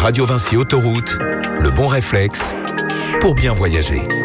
Radio Vinci Autoroute, le bon réflexe pour bien voyager.